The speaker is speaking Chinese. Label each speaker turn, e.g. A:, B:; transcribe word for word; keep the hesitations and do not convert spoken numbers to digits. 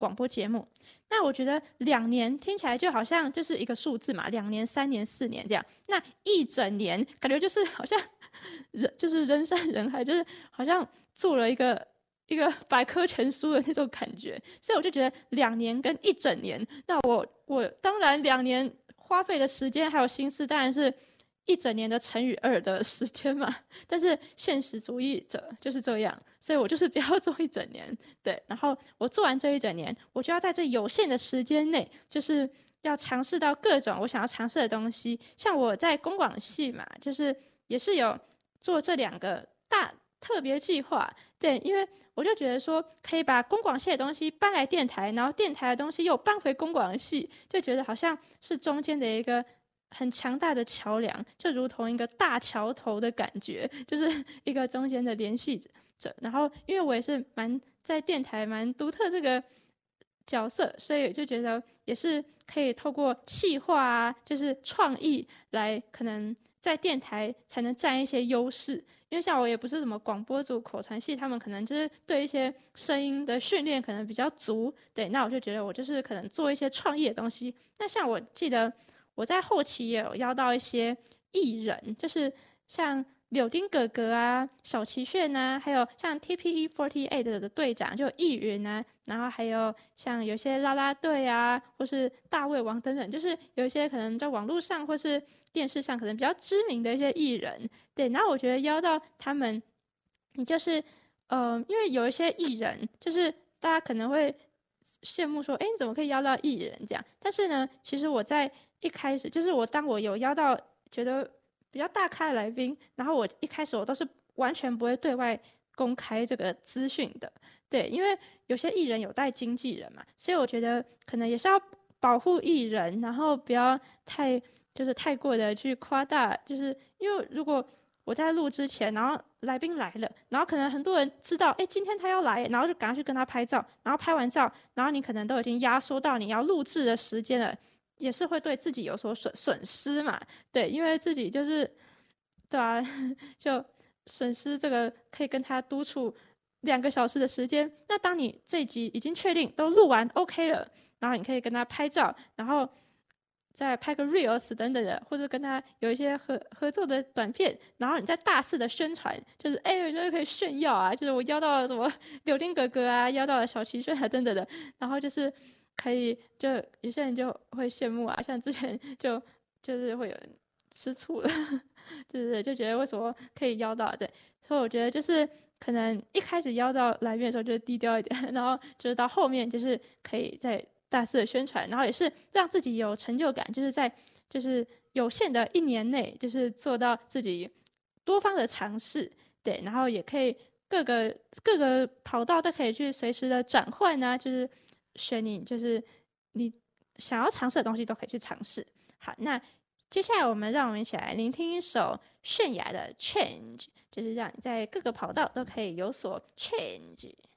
A: 广播节目。那我觉得两年听起来就好像就是一个数字嘛，两年、三年、四年这样。那一整年感觉就是好像人就是人山人海，就是好像做了一个一个百科全书的那种感觉。所以我就觉得两年跟一整年，那我我当然两年花费的时间还有心思，当然是一整年的乘以二的时间嘛。但是现实主义者就是这样，所以我就是只要做一整年，对，然后我做完这一整年，我就要在这有限的时间内，就是要尝试到各种我想要尝试的东西。像我在公广系嘛，就是也是有做这两个大特别计划，对，因为我就觉得说可以把公广系的东西搬来电台，然后电台的东西又搬回公广系，就觉得好像是中间的一个很强大的桥梁，就如同一个大桥头的感觉，就是一个中间的联系者。然后因为我也是蛮在电台蛮独特这个角色，所以就觉得也是可以透过企划啊，就是创意来可能在电台才能占一些优势。因为像我也不是什么广播组、口传系，他们可能就是对一些声音的训练可能比较足，对，那我就觉得我就是可能做一些创意的东西。那像我记得我在后期也有邀到一些艺人，就是像柳丁哥哥啊、小齐炫啊，还有像 T P E 四十八 的队长就艺人啊，然后还有像有些啦啦队啊，或是大胃王等等，就是有一些可能在网络上或是电视上可能比较知名的一些艺人，对，然后我觉得邀到他们，你就是呃，因为有一些艺人，就是大家可能会羡慕说，哎，你怎么可以邀到艺人这样？但是呢，其实我在一开始，就是我当我有邀到觉得比较大咖的来宾，然后我一开始我都是完全不会对外公开这个资讯的，对，因为有些艺人有带经纪人嘛，所以我觉得可能也是要保护艺人，然后不要太就是太过的去夸大，就是因为如果我在录之前，然后来宾来了，然后可能很多人知道，哎，今天他要来，然后就赶快去跟他拍照，然后拍完照，然后你可能都已经压缩到你要录制的时间了，也是会对自己有所损损失嘛，对，因为自己就是，对啊，就损失这个可以跟他督促两个小时的时间。那当你这一集已经确定都录完 OK 了，然后你可以跟他拍照，然后再拍个 reels 等等的，或者跟他有一些合合作的短片，然后你再大肆的宣传，就是哎，我觉得可以炫耀啊，就是我邀到了什么柳丁哥哥啊，邀到了小齐炫啊等等的，然后就是可以，就有些人就会羡慕啊，像之前就就是会有人吃醋了，对对对，就觉得为什么可以邀到，对，所以我觉得就是可能一开始邀到来宾的时候就是低调一点，然后就是到后面就是可以在大肆的宣传，然后也是让自己有成就感，就是在就是有限的一年内，就是做到自己多方的尝试，对，然后也可以各个各个跑道都可以去随时的转换啊，就是选你就是你想要尝试的东西都可以去尝试。好，那接下来我们让我们一起来聆听一首泫雅的《Change》，就是让你在各个跑道都可以有所 change。